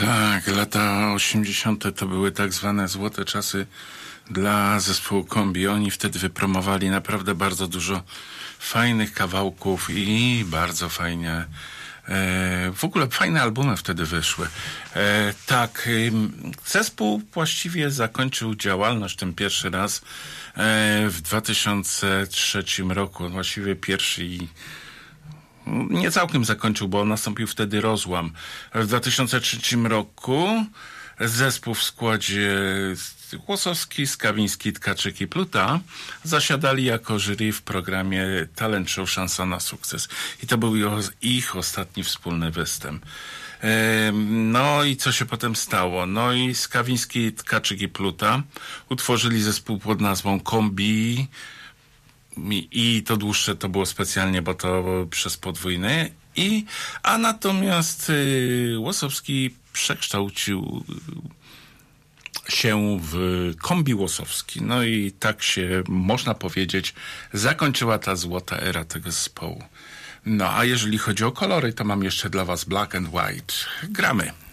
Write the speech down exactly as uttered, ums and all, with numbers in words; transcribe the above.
Tak, lata osiemdziesiąte to były tak zwane złote czasy dla zespołu Kombi. Oni wtedy wypromowali naprawdę bardzo dużo fajnych kawałków i bardzo fajnie, e, w ogóle fajne albumy wtedy wyszły. E, tak, e, zespół właściwie zakończył działalność ten pierwszy raz e, w dwa tysiące trzecim roku. Właściwie pierwszy i nie całkiem zakończył, bo nastąpił wtedy rozłam. W dwa tysiące trzecim roku zespół w składzie Łosowski, Skawiński, Tkaczyk i Pluta zasiadali jako jury w programie Talent Show Szansa na sukces. I to był ich ostatni wspólny występ. No i co się potem stało? No i Skawiński, Tkaczyk i Pluta utworzyli zespół pod nazwą Kombi. I to dłuższe to było specjalnie, bo to przez podwójny. I, a natomiast y, Łosowski przekształcił się w Kombi Łosowski. No i tak się, można powiedzieć, zakończyła ta złota era tego zespołu. No a jeżeli chodzi o kolory, to mam jeszcze dla was Black and White. Gramy.